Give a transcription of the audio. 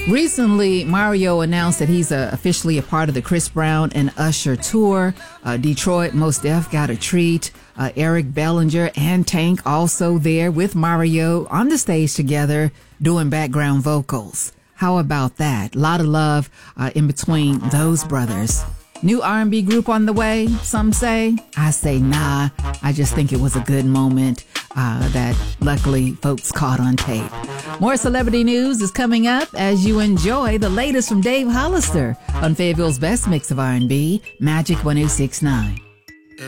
Recently, Mario announced that he's officially a part of the Chris Brown and Usher tour. Detroit, Mos Def got a treat. Eric Bellinger and Tank also there with Mario on the stage together doing background vocals. How about that? A lot of love in between those brothers. New R&B group on the way, some say. I say nah. I just think it was a good moment that luckily folks caught on tape. More celebrity news is coming up as you enjoy the latest from Dave Hollister on Fayetteville's best mix of R&B, Magic 106.9.